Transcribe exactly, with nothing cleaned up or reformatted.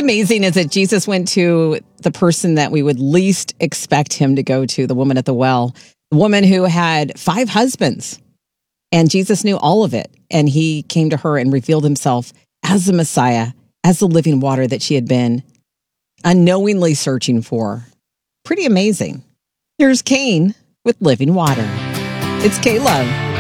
amazing is that Jesus went to the person that we would least expect him to go to, the woman at the well, the woman who had five husbands. And Jesus knew all of it. And he came to her and revealed himself as the Messiah, as the living water that she had been unknowingly searching for. Pretty amazing. Here's Cain with Living Water. It's K-Love.